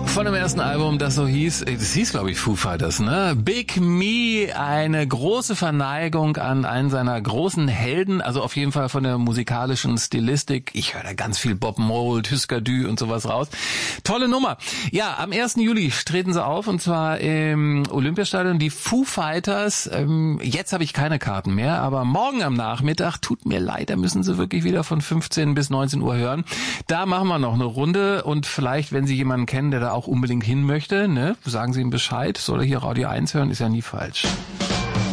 Von dem ersten Album, das so hieß, glaube ich Foo Fighters, ne? Big Me, eine große Verneigung an einen seiner großen Helden, also auf jeden Fall von der musikalischen Stilistik. Ich höre da ganz viel Bob Mould, Husker Du und sowas raus. Tolle Nummer. Ja, am 1. Juli treten sie auf und zwar im Olympiastadion. Die Foo Fighters, jetzt habe ich keine Karten mehr, aber morgen am Nachmittag, tut mir leid, da müssen sie wirklich wieder von 15 bis 19 Uhr hören. Da machen wir noch eine Runde und vielleicht, wenn Sie jemanden kennen, der da auch unbedingt hin möchte, ne, sagen Sie ihm Bescheid, soll er hier Radio 1 hören, ist ja nie falsch.